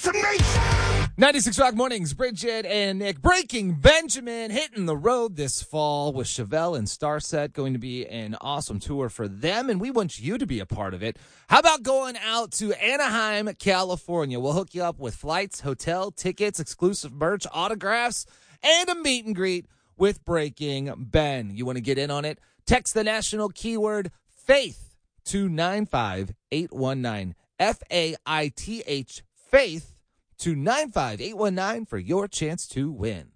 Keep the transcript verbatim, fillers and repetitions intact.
destination. ninety-six Rock Mornings, Bridget and Nick. Breaking Benjamin hitting the road this fall with Chevelle and Starset. Going to be an awesome tour for them, and we want you to be a part of it. How about going out to Anaheim, California? We'll hook you up with flights, hotel, tickets, exclusive merch, autographs, and a meet and greet with Breaking Ben. You want to get in on it? Text the national keyword FAITH to nine five eight one nine. F A I T H, FAITH, to nine five eight one nine for your chance to win.